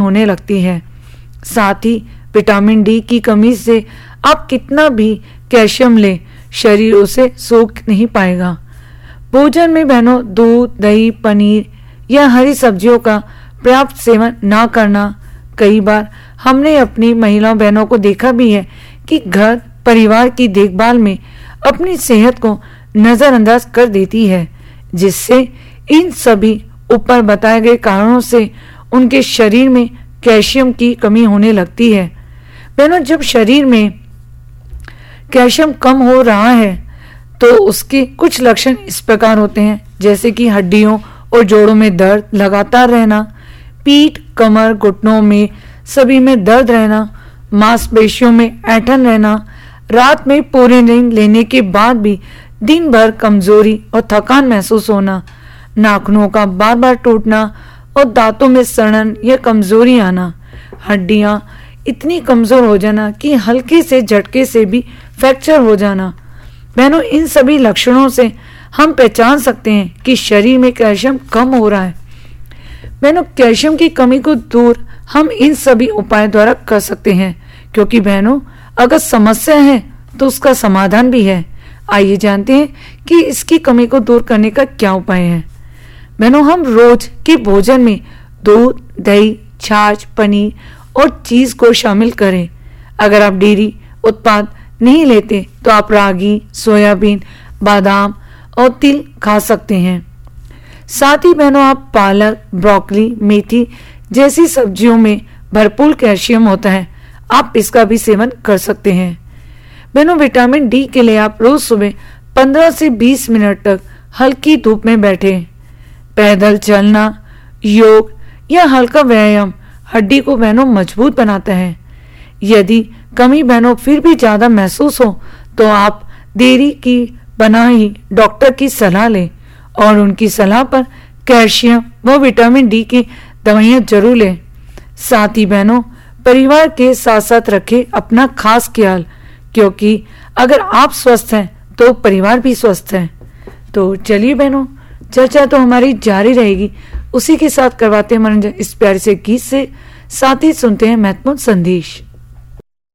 होने लगती है। साथ ही विटामिन डी की कमी से आप कितना भी कैल्शियम ले, शरीर उसे सोख नहीं पाएगा। भोजन में बहनों दूध, दही, पनीर या हरी सब्जियों का पर्याप्त सेवन ना करना। कई बार हमने अपनी महिला बहनों को देखा भी है कि घर परिवार की देखभाल में अपनी सेहत को नजरअंदाज कर देती है, जिससे इन सभी ऊपर बताए गए कारणों से उनके शरीर में कैल्शियम की कमी होने लगती है। बहनों, जब शरीर में कैल्शियम कम हो रहा है तो उसके कुछ लक्षण इस प्रकार होते हैं, जैसे कि हड्डियों और जोड़ों में दर्द लगातार रहना, पीठ, कमर, घुटनों में सभी में दर्द रहना, मांसपेशियों में ऐंठन रहना, रात में पूरी नींद लेने के बाद भी दिन भर कमजोरी और थकान महसूस होना, नाखूनों का बार बार टूटना और दांतों में सड़न या कमजोरी आना, हड्डियां इतनी कमजोर हो जाना कि हल्के से झटके से भी फ्रैक्चर हो जाना। बहनों, इन सभी लक्षणों से हम पहचान सकते हैं कि शरीर में कैल्शियम कम हो रहा है। बहनों, कैल्शियम की कमी को दूर हम इन सभी उपायों द्वारा कर सकते हैं, क्योंकि बहनों अगर समस्या है तो उसका समाधान भी है। आइए जानते हैं कि इसकी कमी को दूर करने का क्या उपाय है। बहनों, हम रोज के भोजन में दूध, दही, छाछ, पनीर और चीज को शामिल करें। अगर आप डेयरी उत्पाद नहीं लेते तो आप रागी, सोयाबीन, बादाम और तिल खा सकते हैं। साथ ही बहनों आप पालक, ब्रोकली, मेथी जैसी सब्जियों में भरपूर कैल्शियम होता है, आप इसका भी सेवन कर सकते हैं। बहनों, विटामिन डी के लिए आप रोज सुबह 15 से 20 मिनट तक हल्की धूप में बैठें। पैदल चलना, योग या हल्का व्यायाम हड्डी को बहनों मजबूत बनाता है। यदि कमी बहनों फिर भी ज्यादा महसूस हो तो आप देरी की बनाई डॉक्टर की सलाह लें और उनकी सलाह पर कैल्शियम व विटामिन डी की दवाइयां जरूर लें। साथ ही बहनों परिवार के साथ साथ रखें अपना खास ख्याल, क्योंकि अगर आप स्वस्थ हैं तो परिवार भी स्वस्थ है। तो चलिए बहनों, चर्चा तो हमारी जारी रहेगी। उसी के साथ करवाते हैं मनोरंजन इस प्यारे से गीत से, साथ ही सुनते हैं महत्वपूर्ण संदेश।